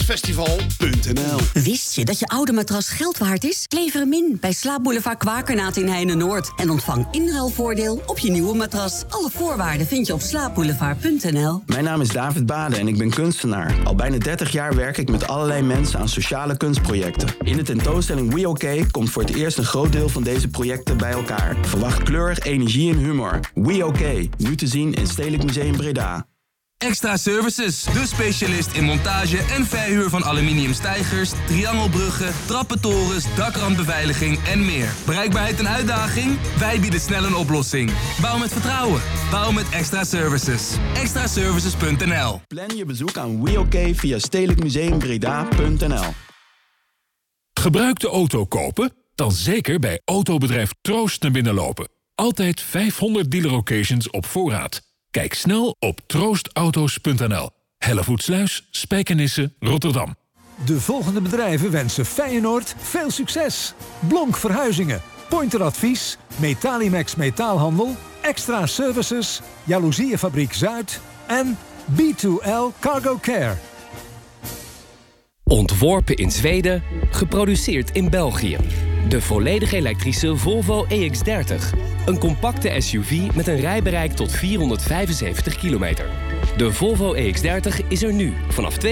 oranjewoudsfestival.nl. Wist je dat je oude matras geld waard is? Lever hem in bij Slaapboulevard Kwakernaat in Heine-Noord. En ontvang inruilvoordeel op je nieuwe matras. Alle voorwaarden vind je op slaapboulevard.nl. Mijn naam is David Bade en ik ben kunstenaar. Al bijna 30 jaar werk ik met allerlei mensen aan sociale kunstprojecten. In de tentoonstelling We OK komt voor het eerst een groot deel van deze projecten bij elkaar. Verwacht kleur, energie en humor. We OK, nu te zien in Stedelijk Museum Breda. Extra Services, de specialist in montage en verhuur van aluminiumstijgers, triangelbruggen, trappentorens, dakrandbeveiliging en meer. Bereikbaarheid en uitdaging? Wij bieden snel een oplossing. Bouw met vertrouwen. Bouw met Extra Services. Extraservices.nl. Plan je bezoek aan We OK via stedelijkmuseumbreda.nl. Gebruikte auto kopen? Dan zeker bij autobedrijf Troost naar binnen lopen. Altijd 500 dealer-occasions op voorraad. Kijk snel op troostauto's.nl. Hellevoetsluis, Spijkenisse, Rotterdam. De volgende bedrijven wensen Feyenoord veel succes. Blonk Verhuizingen, Pointer Advies, Metalimax Metaalhandel, Extra Services, Jaloezieënfabriek Zuid en B2L Cargo Care. Ontworpen in Zweden, geproduceerd in België. De volledig elektrische Volvo EX30. Een compacte SUV met een rijbereik tot 475 kilometer. De Volvo EX30 is er nu vanaf €32.995.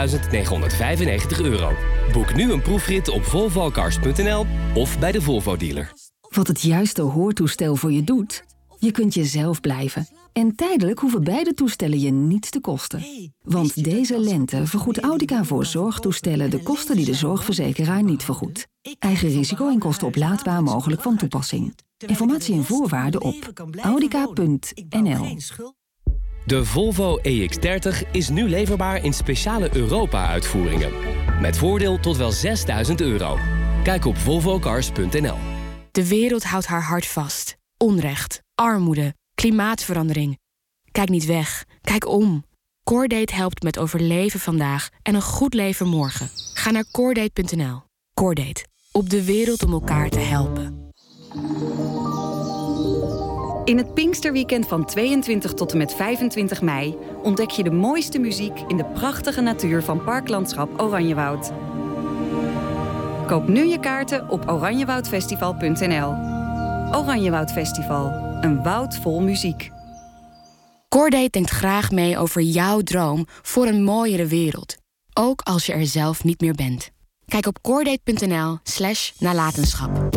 Boek nu een proefrit op volvocars.nl of bij de Volvo dealer. Wat het juiste hoortoestel voor je doet? Je kunt jezelf blijven. En tijdelijk hoeven beide toestellen je niets te kosten. Want deze lente vergoedt Audica voor zorgtoestellen de kosten die de zorgverzekeraar niet vergoedt. Eigen risico en kosten oplaadbaar mogelijk van toepassing. Informatie en voorwaarden op audica.nl. De Volvo EX30 is nu leverbaar in speciale Europa-uitvoeringen. Met voordeel tot wel €6.000. Kijk op volvocars.nl. De wereld houdt haar hart vast. Onrecht, armoede, klimaatverandering. Kijk niet weg, kijk om. Cordate helpt met overleven vandaag en een goed leven morgen. Ga naar cordate.nl. Cordate, op de wereld om elkaar te helpen. In het Pinksterweekend van 22 tot en met 25 mei... ontdek je de mooiste muziek in de prachtige natuur van Parklandschap Oranjewoud. Koop nu je kaarten op oranjewoudfestival.nl. Oranjewoud Festival, een woud vol muziek. Cordate denkt graag mee over jouw droom voor een mooiere wereld. Ook als je er zelf niet meer bent. Kijk op cordate.nl/nalatenschap.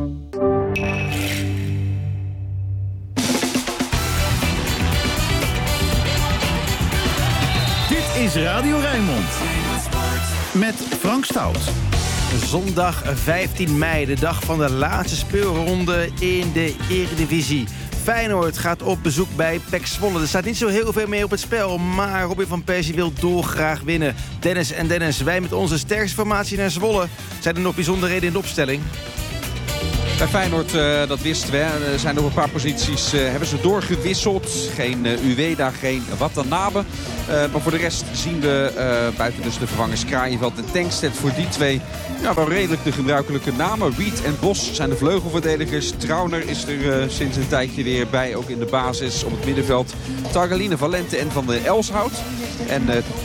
Dit is Radio Rijnmond. Met Frank Stout. Zondag 15 mei, de dag van de laatste speelronde in de Eredivisie. Feyenoord gaat op bezoek bij PEC Zwolle. Er staat niet zo heel veel meer op het spel, maar Robin van Persie wil dolgraag winnen. Dennis, wij met onze sterkste formatie naar Zwolle. Zijn er nog bijzonderheden in de opstelling? Bij Feyenoord, dat wisten we, er zijn nog een paar posities, hebben ze doorgewisseld. Geen Ueda, geen Watanabe. Maar voor de rest zien we, buiten dus de vervangers Kraaienveld en Tankstedt, voor die twee wel redelijk de gebruikelijke namen. Reed en Bos zijn de vleugelverdedigers. Trauner is er sinds een tijdje weer bij, ook in de basis op het middenveld. Targaline, Valente en Van der Elshout. En